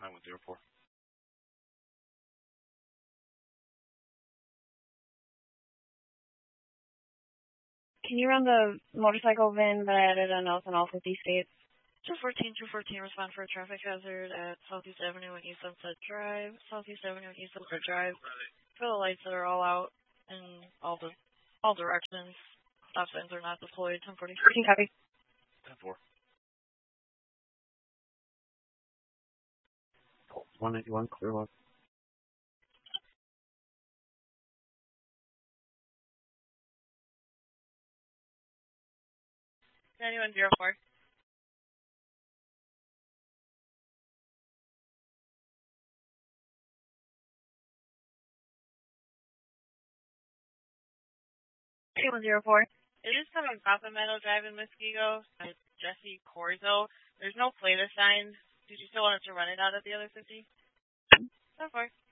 9104. Can you run the motorcycle VIN that I added on else in all 50 states? 214, respond for a traffic hazard at Southeast Avenue and East Sunset Drive. Southeast Avenue and East Sunset Drive. For the lights that are all out in all directions. Stop signs are not deployed. 1040. Copy. 10-4. 181, clear log. 9104. It is coming Papa Meadow Drive in Muskego. It's Jesse Corzo. There's no plate assigned. Did you still want us to run it out of the other 50? 10-4.